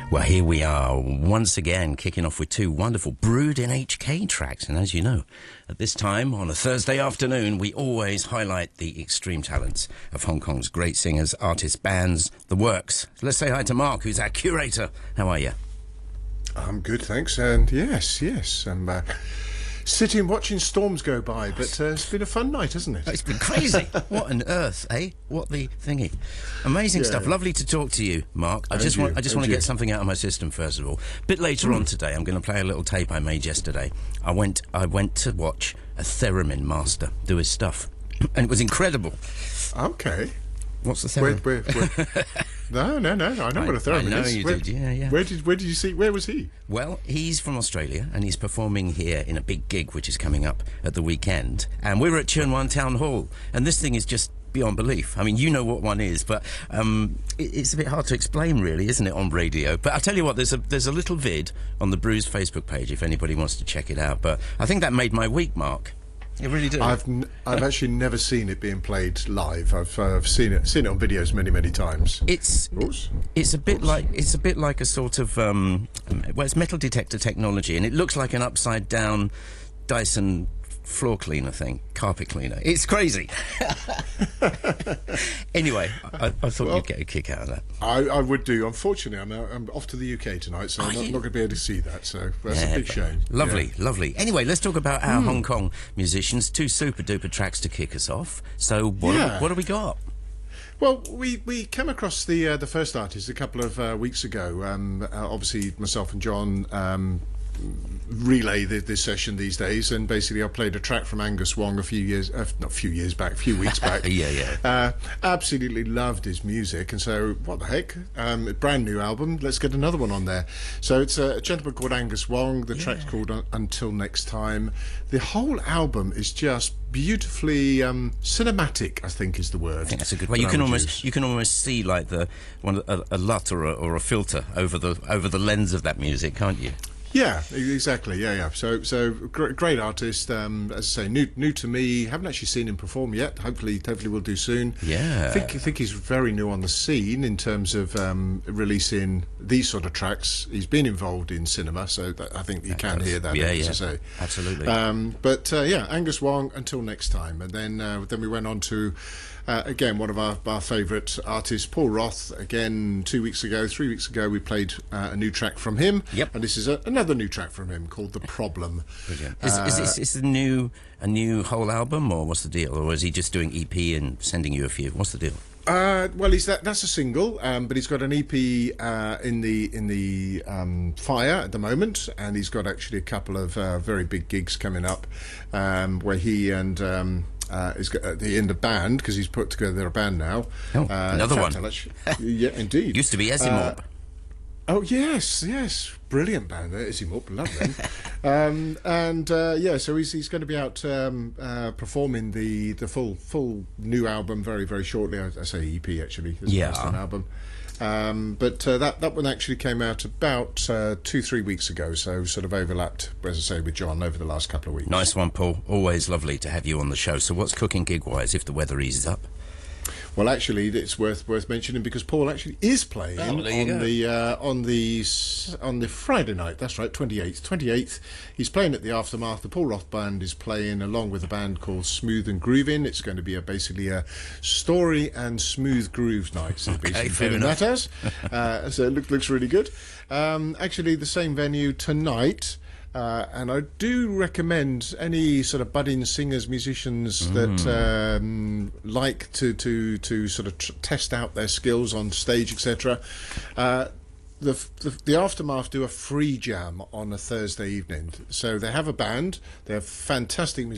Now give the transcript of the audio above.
Well, here we are once again, kicking off with two wonderful Brewed in HK tracks. And as you know, at this time on a Thursday afternoon, we always highlight the extreme talents of Hong Kong's great singers, artists, bands, the works. So let's say hi to Mark, who's our curator. How are you? I'm good, thanks. And yes, I'm sitting watching storms go by, but it's been a fun night, hasn't it? It's been crazy. What on earth, eh? What the thingy. Amazing stuff. Lovely to talk to you, Mark. I just want to get something out of my system first of all. A bit later on today, I'm going to play a little tape I made yesterday. I went to watch a theremin master do his stuff, and it was incredible. Okay. What's the theremin? Where? No. I know what a theremin is. I know you did. Yeah. Where did you see? Where was he? Well, he's from Australia and he's performing here in a big gig which is coming up at the weekend. And we were at Tsuen Wan Town Hall, and this thing is just beyond belief. I mean, you know what one is, but it's a bit hard to explain, really, isn't it, on radio? But I'll tell you what, there's a little vid on the Brews Facebook page if anybody wants to check it out. But I think that made my week, Mark. You really do. I've actually never seen it being played live. I've seen it on videos many times. It's a bit like a sort of it's metal detector technology, and it looks like an upside down Dyson floor cleaner thing, carpet cleaner. It's crazy. Anyway, I thought you'd get a kick out of that. I would do. Unfortunately, I'm off to the UK tonight, so I'm not going to be able to see that. So that's a big shame. Lovely. Anyway, let's talk about our Hong Kong musicians. Two super duper tracks to kick us off. So what have we got? Well, we came across the first artist a couple of weeks ago. Obviously, myself and John relay this session these days, and basically I played a track from Angus Wong a few weeks back. Absolutely loved his music, and so what the heck, brand new album, let's get another one on there. So it's a gentleman called Angus Wong. The track's called Until Next Time. The whole album is just beautifully cinematic, I think is the word. I think that's a good way. You can almost see like a LUT or a filter over the lens of that music, can't you? Yeah, exactly. Yeah. So great artist. As I say, new to me. Haven't actually seen him perform yet. Hopefully we'll do soon. Yeah. I think he's very new on the scene in terms of releasing these sort of tracks. He's been involved in cinema, so I think you can hear that. As I say, absolutely. Angus Wong, Until Next Time, and then we went on to. Again, one of our favourite artists, Paul Roth. Again, 3 weeks ago, we played a new track from him. Yep. And this is another new track from him called The Problem. Brilliant. Is this a new whole album, or what's the deal? Or is he just doing EP and sending you a few? What's the deal? Well, that's a single, but he's got an EP in the fire at the moment, and he's got actually a couple of very big gigs coming up, where he and is in the band, because he's put together a band now. Another one. Yeah, indeed. Used to be Esimop. Oh yes, brilliant band there, Esimop, love them. So he's going to be out performing the full new album very, very shortly. I say EP actually, it's the first album. But that one actually came out about 2-3 weeks ago, so sort of overlapped, as I say, with John over the last couple of weeks. Nice one, Paul. Always lovely to have you on the show. So what's cooking gig-wise if the weather eases up? Well, actually, it's worth mentioning because Paul actually is playing on the Friday night. That's right, 28th. He's playing at the Aftermath. The Paul Roth Band is playing along with a band called Smooth and Groovin'. It's going to be basically a story and smooth grooves night. So fair enough. That as so it looks really good. Actually, the same venue tonight. And I do recommend any sort of budding singers, musicians that like to sort of test out their skills on stage, etc. The Aftermath do a free jam on a Thursday evening. So they have a band. They have fantastic